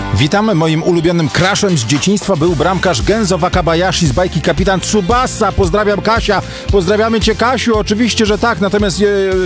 Witamy. Moim ulubionym crushem z dzieciństwa był bramkarz Genzo Wakabayashi z bajki Kapitan Tsubasa. Pozdrawiam, Kasia. Pozdrawiamy cię, Kasiu. Oczywiście, że tak. Natomiast